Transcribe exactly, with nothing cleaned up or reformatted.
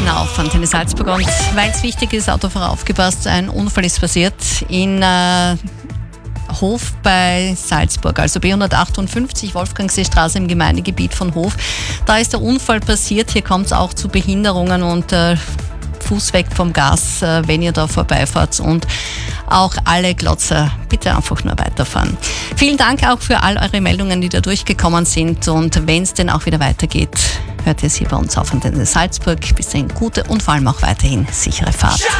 auf Antenne Salzburg. Und weil es wichtig ist, Autofahrer aufgepasst, ein Unfall ist passiert in äh, Hof bei Salzburg, also B hundertachtundfünfzig, Wolfgangseestraße im Gemeindegebiet von Hof. Da ist der Unfall passiert. Hier kommt es auch zu Behinderungen und äh, Fuß weg vom Gas, äh, wenn ihr da vorbeifahrt. Und auch alle Glotzer, bitte einfach nur weiterfahren. Vielen Dank auch für all eure Meldungen, die da durchgekommen sind. Und wenn es denn auch wieder weitergeht, hört ihr es hier bei uns auf Antenne Salzburg. Bis dahin gute und vor allem auch weiterhin sichere Fahrt.